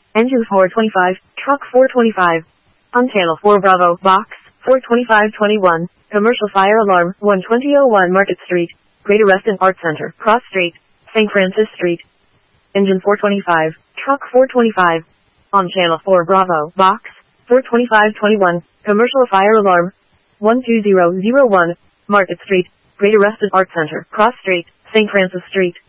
Engine 425, truck 425. On channel 4 Bravo, box 42521, commercial fire alarm 12001 Market Street, Greater Reston Arts Center, Cross Street, St. Francis Street. Engine 425, truck 425. On channel 4 Bravo, box 42521, commercial fire alarm 12001 Market Street, Greater Reston Arts Center, Cross Street, St. Francis Street.